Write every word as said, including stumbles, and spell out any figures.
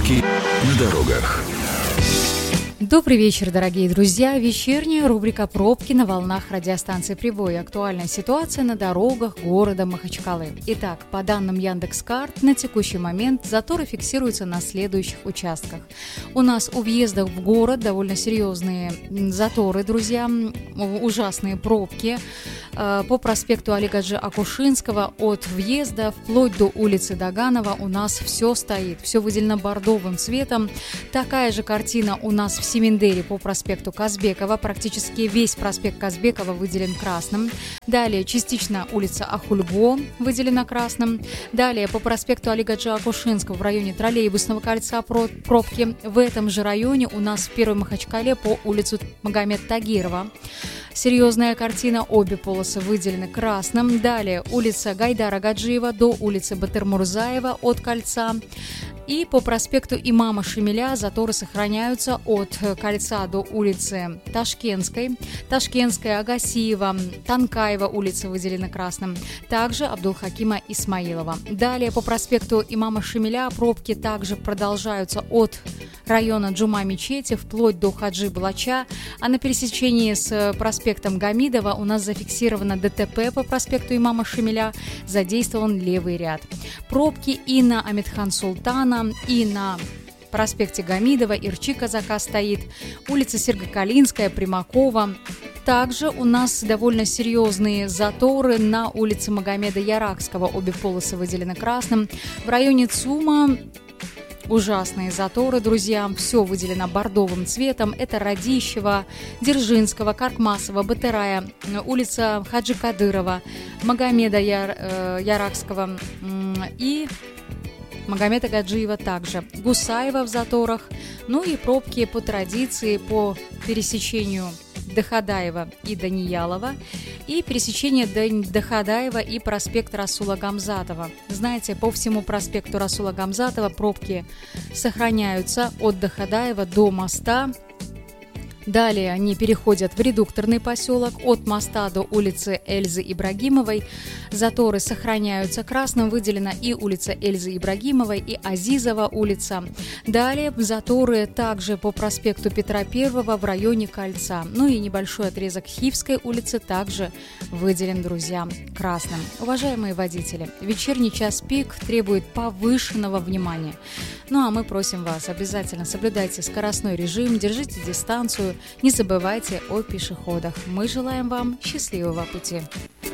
Пробки на дорогах. Добрый вечер, дорогие друзья. Вечерняя рубрика «Пробки» на волнах радиостанции «Прибой». Актуальная ситуация на дорогах города Махачкалы. Итак, по данным Яндекс.Карт, на текущий момент заторы фиксируются на следующих участках. У нас у въезда в город довольно серьезные заторы, друзья, ужасные пробки. По проспекту Олега Джи Акушинского от въезда вплоть до улицы Доганова у нас все стоит, все выделено бордовым цветом. Такая же картина у нас в Семендере по проспекту Казбекова. Практически весь проспект Казбекова выделен красным. Далее частично улица Ахульго выделена красным. Далее по проспекту Олега Джи Акушинского в районе троллейбусного кольца пробки. В этом же районе у нас в Первой Махачкале по улицу Магомед Тагирова. Серьезная картина, обе полосы выделены красным. Далее улица Гайдара Гаджиева до улицы Батыр-Мурзаева от кольца. И по проспекту Имама Шемеля заторы сохраняются от кольца до улицы Ташкентской. Ташкентская, Агасиева, Танкаева улицы выделены красным. Также Абдулхакима Исмаилова. Далее по проспекту Имама Шемеля пробки также продолжаются от района Джума-Мечети вплоть до Хаджи Балача. А на пересечении с проспектом Гамидова у нас зафиксировано ДТП по проспекту Имама Шемеля. Задействован левый ряд. Пробки и на Амитхан Султана, и на проспекте Гамидова, Ирчи Казака стоит, улица Сергокалинская, Примакова. Также у нас довольно серьезные заторы на улице Магомеда Яракского, обе полосы выделены красным. В районе ЦУМа ужасные заторы, друзья, все выделено бордовым цветом. Это Радищева, Дзержинского, Каркмасова, Батырая, улица Хаджи Кадырова, Магомеда Яр, э, Яракского и Магомеда Гаджиева также. Гусаева в заторах. Ну и пробки по традиции по пересечению Доходаева и Даниялова и пересечение Доходаева и проспект Расула Гамзатова. Знаете, по всему проспекту Расула Гамзатова пробки сохраняются от Доходаева до моста. Далее они переходят в редукторный поселок от моста до улицы Эльзы Ибрагимовой. Заторы сохраняются. Красным выделена и улица Эльзы Ибрагимовой, и Азизова улица. Далее заторы также по проспекту Петра Первого в районе Кольца. Ну и небольшой отрезок Хивской улицы также выделен, друзья, красным. Уважаемые водители, вечерний час пик требует повышенного внимания. Ну а мы просим вас, обязательно соблюдайте скоростной режим, держите дистанцию, не забывайте о пешеходах. Мы желаем вам счастливого пути.